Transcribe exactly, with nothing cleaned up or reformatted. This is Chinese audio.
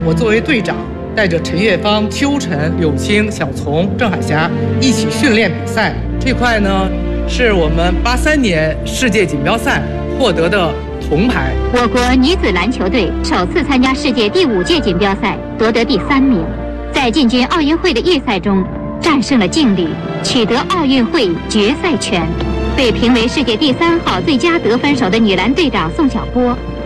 我作为队长，带着陈月芳、秋晨、柳青、小丛、郑海霞一起训练比赛。这块呢，是我们八三年世界锦标赛获得的铜牌。 我国女子篮球队首次参加世界第五届锦标赛，夺得第三名，在进军奥运会的预赛中战胜了劲旅，取得奥运会决赛权。被评为世界第三好最佳得分手的女篮队长宋晓波